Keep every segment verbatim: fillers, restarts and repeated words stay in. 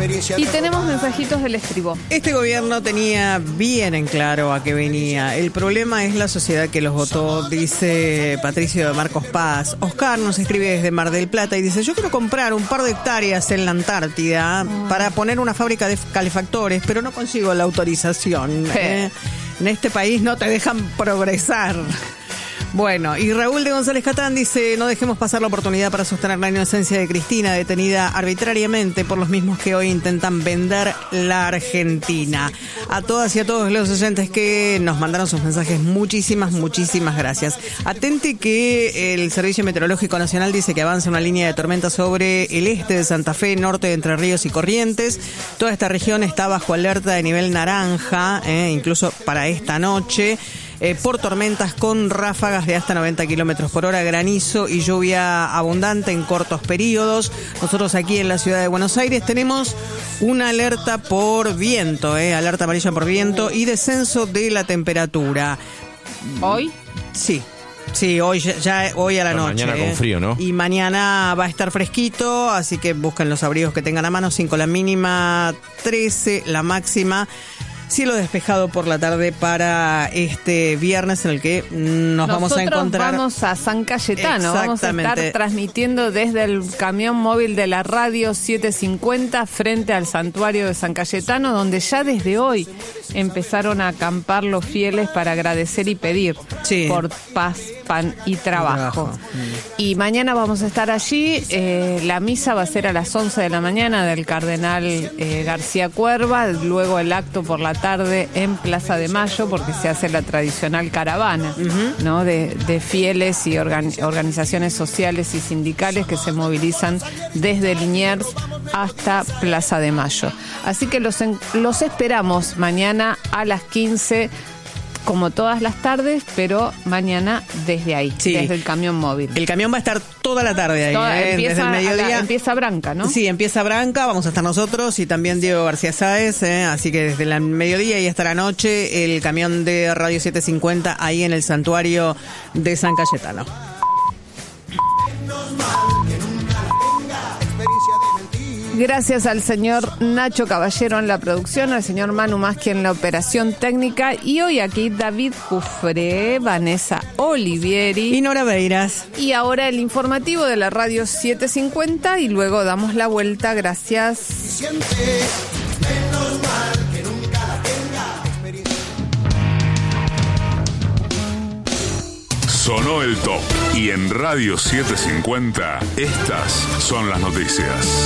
Y tenemos mensajitos del estribo. Este gobierno tenía bien en claro a qué venía. El problema es la sociedad que los votó, dice Patricio de Marcos Paz. Oscar nos escribe desde Mar del Plata y dice: yo quiero comprar un par de hectáreas en la Antártida mm. para poner una fábrica de calefactores, pero no consigo la autorización. Eh, en este país no te dejan progresar. Bueno, y Raúl de González Catán dice: no dejemos pasar la oportunidad para sostener la inocencia de Cristina, detenida arbitrariamente por los mismos que hoy intentan vender la Argentina. A todas y a todos los oyentes que nos mandaron sus mensajes, muchísimas, muchísimas gracias. Atente que el Servicio Meteorológico Nacional dice que avanza una línea de tormenta sobre el este de Santa Fe, norte de Entre Ríos y Corrientes. Toda esta región está bajo alerta de nivel naranja, eh, incluso para esta noche. Eh, por tormentas con ráfagas de hasta noventa kilómetros por hora, granizo y lluvia abundante en cortos periodos. Nosotros aquí en la ciudad de Buenos Aires tenemos una alerta por viento, eh, alerta amarilla por viento y descenso de la temperatura. ¿Hoy? Sí. Sí, hoy ya, ya hoy a la Pero noche. Mañana eh. con frío, ¿no? Y mañana va a estar fresquito, así que busquen los abrigos que tengan a mano. cinco la mínima, trece la máxima. Cielo despejado por la tarde para este viernes en el que nos Nosotros vamos a encontrar. Vamos a San Cayetano, vamos a estar transmitiendo desde el camión móvil de la radio setecientos cincuenta frente al santuario de San Cayetano, donde ya desde hoy empezaron a acampar los fieles para agradecer y pedir sí. por paz, pan y trabajo. trabajo. Y mañana vamos a estar allí, eh, la misa va a ser a las once de la mañana del cardenal eh, García Cuerva, luego el acto por la tarde en Plaza de Mayo, porque se hace la tradicional caravana, uh-huh. ¿no? de, de fieles y organ, organizaciones sociales y sindicales que se movilizan desde Liniers hasta Plaza de Mayo. Así que los, en, los esperamos mañana a las quince, como todas las tardes, pero mañana desde ahí, sí. desde el camión móvil. El camión va a estar toda la tarde ahí, toda, ¿eh? empieza, desde el mediodía. La, empieza Branca, ¿no? Sí, empieza Branca, vamos a estar nosotros y también Diego García Sáez, ¿eh? Así que desde el mediodía y hasta la noche el camión de Radio setecientos cincuenta ahí en el santuario de San Cayetano. Gracias al señor Nacho Caballero en la producción, al señor Manu Maschi en la operación técnica y hoy aquí David Jufré, Vanessa Olivieri y Nora Beiras. Y ahora el informativo de la radio setecientos cincuenta y luego damos la vuelta. Gracias. Sonó el top y en Radio setecientos cincuenta estas son las noticias.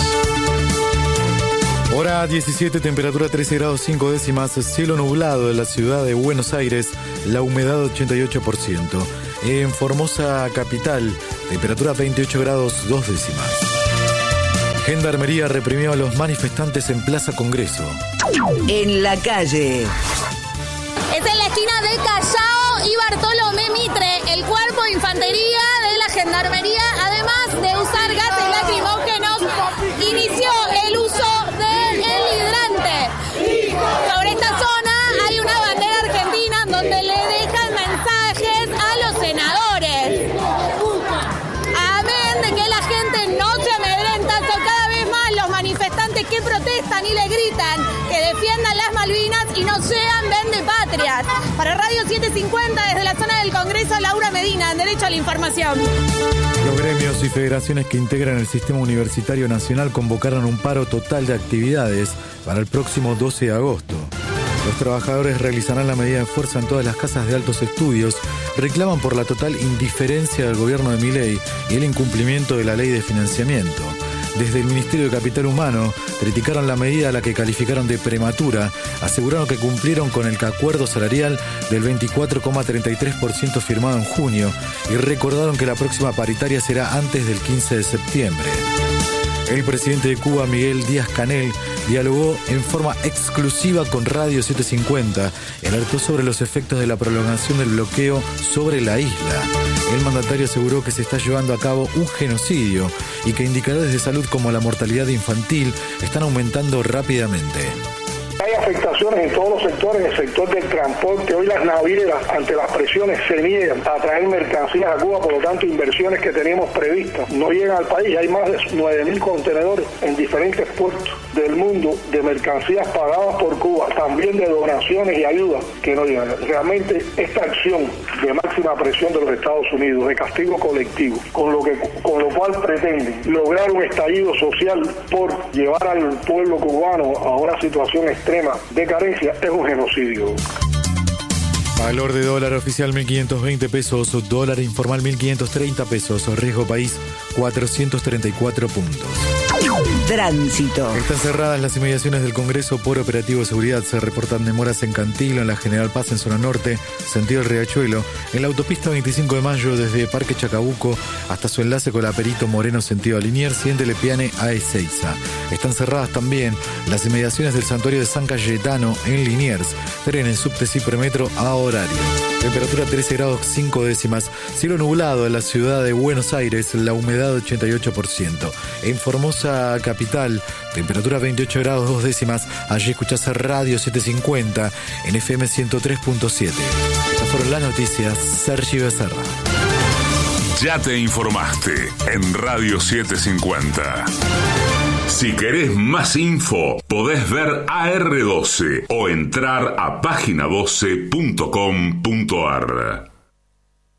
Hora diecisiete, temperatura trece grados cinco décimas, cielo nublado en la ciudad de Buenos Aires, la humedad ochenta y ocho por ciento. En Formosa capital, temperatura veintiocho grados dos décimas. Gendarmería reprimió a los manifestantes en Plaza Congreso. En la calle. Es en la esquina de Callao y Bartolomé Mitre, el cuerpo de infantería de la Gendarmería, además de usar gases lacrimógenos, inició el uso del hidrante. Sobre esta zona hay una bandera argentina donde le dejan mensajes a los senadores. Amén de que la gente no se amedrenta, son cada vez más los manifestantes que protestan y le gritan que defiendan las Malvinas y no sean vendepatrias. Para Radio setecientos cincuenta, desde la zona del Congreso, Laura Medina, en Derecho a la Información. Los gremios y federaciones que integran el Sistema Universitario Nacional convocaron un paro total de actividades para el próximo doce de agosto. Los trabajadores realizarán la medida de fuerza en todas las casas de altos estudios, reclaman por la total indiferencia del gobierno de Milei y el incumplimiento de la ley de financiamiento. Desde el Ministerio de Capital Humano criticaron la medida a la que calificaron de prematura, aseguraron que cumplieron con el acuerdo salarial del veinticuatro coma treinta y tres por ciento firmado en junio y recordaron que la próxima paritaria será antes del quince de septiembre. El presidente de Cuba, Miguel Díaz-Canel, dialogó en forma exclusiva con Radio setecientos cincuenta y alertó sobre los efectos de la prolongación del bloqueo sobre la isla. El mandatario aseguró que se está llevando a cabo un genocidio y que indicadores de salud como la mortalidad infantil están aumentando rápidamente. Hay afectaciones en todos los sectores, en el sector del transporte. Hoy las navieras, ante las presiones, se niegan a traer mercancías a Cuba, por lo tanto, inversiones que teníamos previstas no llegan al país. Hay más de nueve mil contenedores en diferentes puertos del mundo de mercancías pagadas por Cuba, también de donaciones y ayudas que no llegan. Realmente esta acción de máxima presión de los Estados Unidos, de castigo colectivo, con lo que con lo cual pretenden lograr un estallido social por llevar al pueblo cubano a una situación extrema de carencia, es un genocidio. Valor de dólar oficial mil quinientos veinte pesos, dólar informal mil quinientos treinta pesos, riesgo país cuatrocientos treinta y cuatro puntos. Tránsito. Están cerradas las inmediaciones del Congreso por operativo de seguridad. Se reportan demoras en Cantilo, en la General Paz en zona norte, sentido el Riachuelo, en la autopista veinticinco de mayo desde Parque Chacabuco hasta su enlace con la Perito Moreno sentido a Liniers y en Telepiane a Ezeiza. Están cerradas también las inmediaciones del Santuario de San Cayetano en Liniers, trenes, subtes y premetro a horario. Temperatura trece grados cinco décimas, cielo nublado en la ciudad de Buenos Aires, la humedad ochenta y ocho por ciento. En Formosa capital, temperatura veintiocho grados dos décimas. Allí escuchás Radio setecientos cincuenta en F M ciento tres punto siete. Estas fueron las noticias. Sergi Becerra. Ya te informaste en Radio setecientos cincuenta. Si querés más info, podés ver A R doce o entrar a página doce punto com punto ar.